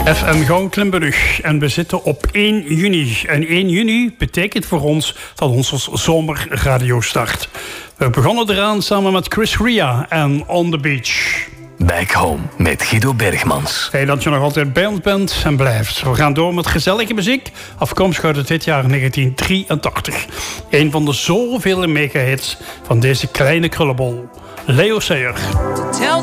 FM Gouw-Klimburg en we zitten op 1 juni. En 1 juni betekent voor ons dat onze zomerradio start. We begonnen eraan samen met Chris Ria en On The Beach. Back Home met Guido Bergmans. Fijn dat je nog altijd bij ons bent en blijft. We gaan door met gezellige muziek, afkomstig uit dit jaar 1983. Een van de zoveel megahits van deze kleine krullenbol. Leo Sayer. Tell